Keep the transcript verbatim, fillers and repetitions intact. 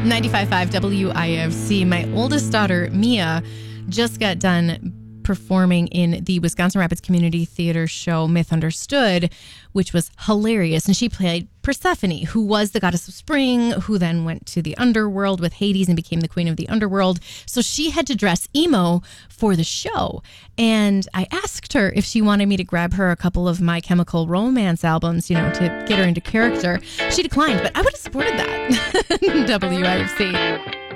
ninety-five point five W I F C. My oldest daughter, Mia, just got done performing in the Wisconsin Rapids Community Theater show Myth Understood, which was hilarious. And she played Persephone, who was the goddess of spring, who then went to the underworld with Hades and became the queen of the underworld. So she had to dress emo for the show. And I asked her if she wanted me to grab her a couple of My Chemical Romance albums, you know, to get her into character. She declined, but I would have supported that. W I F C.